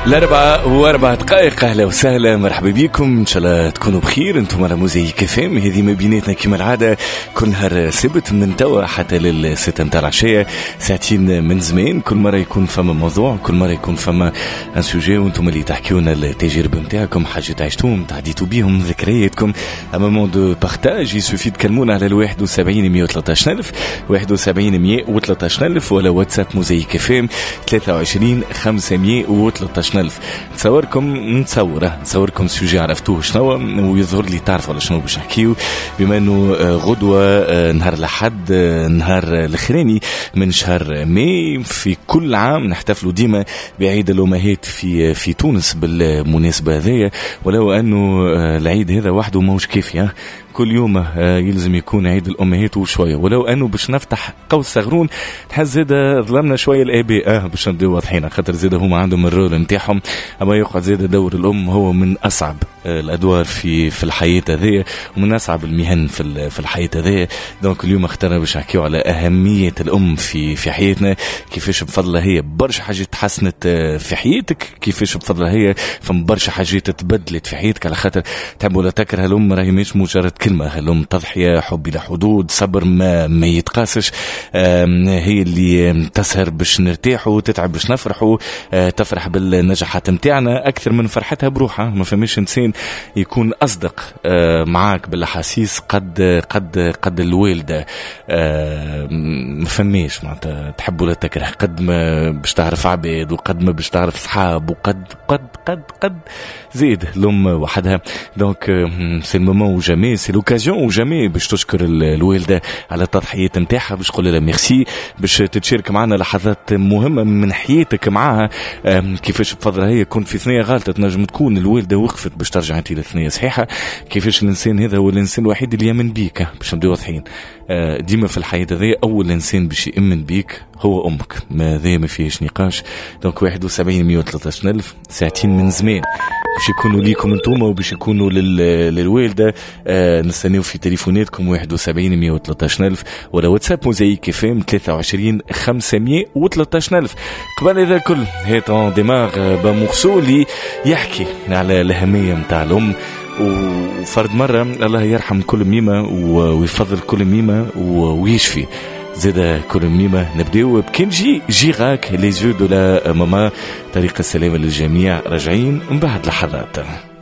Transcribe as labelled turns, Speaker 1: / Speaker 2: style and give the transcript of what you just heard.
Speaker 1: ال4:04. أهلا وسهلا، مرحبا بكم، إن شاء الله تكونوا بخير. أنتم على موزايك FM، هذه ما بيناتنا كما العادة كل نهار سبت من توا حتى لل6 متاع العشية، ساعتين من زمان. كل مرة يكون فما موضوع، كل مرة يكون فما ان سوجي، وانتم اللي تحكيونا التجربة متاعكم، حاجة عشتوهم تعديتوا بيهم، ذكرياتكم، أمام دو بارتاج. يسوفي تكلمونا على 71 113 ألف 71 113 ألف، ولا واتساب موزايك FM 23 513 ألف. نصوركم سوجي عرفتوه شنو، ويظهر لي تعرفوا على شنو باش نحكيو، بما انه غدوه نهار الأحد، نهار الاخراني من شهر ماي. في كل عام نحتفلوا ديما بعيد الأمهات في تونس بالمناسبة هذيا، ولو انه العيد هذا وحده موش كافي. كل يوم يلزم يكون عيد الأمهات وشوية، ولو أنه باش نفتح قوس صغرون نحس زيادة ظلمنا شوية الآباء، باش نبدأ واضحين، خاطر زيادة هما عندهم الرول نتاعهم، أما يقعد زيادة دور الأم هو من أصعب الأدوار في الحياة هذه، ومن أصعب المهن في الحياة هذه. دونك اليوم اخترنا باش نحكيو على أهمية الأم في حياتنا، كيفاش بفضلها هي برشا حاجات تحسنت في حياتك، كيفاش بفضلها هي فم برشا حاجات تبدلت في حياتك، على خاطر تحب ولا تكره الأم راهي مش مجرد كلمة. الأم تضحية، حب إلى حدود، صبر ما يتقاسش، هي اللي تسهر باش نرتاحوا، تتعب باش نفرحوا، تفرح بالنجاحات متاعنا أكثر من فرحتها بروحها. ما فماش إنسان يكون أصدق معاك بالأحاسيس قد الوالدة. ما فماش معناتها تحب ولا تكره، قد ما باش تعرف عباد، وقد ما باش تعرف صحاب، وقد قد زيد الأم وحدها. دونك سي المومون وجامي، سي لوكازيون وجامي باش تشكر الوالدة على التضحيات نتاعها، باش تقول لها ميرسي، باش تتشارك معنا لحظات مهمة من حياتك معاها. كيفاش بفضلها هي كنت في ثنية غلطة، تنجم تكون الوالدة وقفت باش ترجع انت للثنية صحيحة. كيفاش الإنسان هذا هو الإنسان الوحيد اللي يأمن بيك، باش نبدأ واضحين. ديما في الحياة هذه أول إنسان باش يأمن بيك هو أمك، ما فيهش نقاش. دونك 71 113 ألف، ساعتين من زمان باش يكونوا ليكم انتوما، وباش يكونوا للوالدة. نستنيو في تليفوناتكم 71 113 ألف، ولا واتساب موزايك FM 23 513 ألف. قبل هذا الكل هي دماغ بمغسول اللي يحكي على الأهمية متاع الأم، وفرد مرة الله يرحم كل ميمة ويفضل كل ميمة ويشفي زيادة كل ميمة. نبدأ بكنجي جيغاك ليزيو دو لا ماما. طريق السلامة للجميع، راجعين من بعد لحظات.